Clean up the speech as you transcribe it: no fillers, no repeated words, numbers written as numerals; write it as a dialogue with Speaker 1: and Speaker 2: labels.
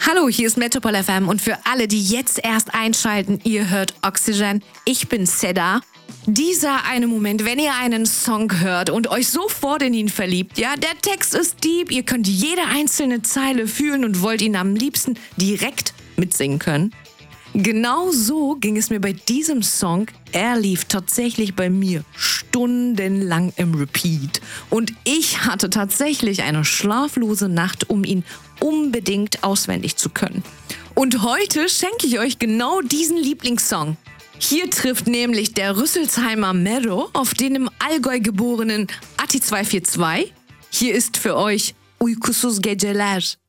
Speaker 1: Hallo, hier ist Metropol FM und für alle, die jetzt erst einschalten, ihr hört Oxygen. Ich bin Seda. Dieser eine Moment, wenn ihr einen Song hört und euch sofort in ihn verliebt, ja, der Text ist deep, ihr könnt jede einzelne Zeile fühlen und wollt ihn am liebsten direkt mitsingen können. Genau so ging es mir bei diesem Song. Er lief tatsächlich bei mir stundenlang im Repeat. Und ich hatte tatsächlich eine schlaflose Nacht, um ihn unbedingt auswendig zu können. Und heute schenke ich euch genau diesen Lieblingssong. Hier trifft nämlich der Rüsselsheimer Mero auf den im Allgäu geborenen Ati 242. Hier ist für euch Uykusuz Geceler.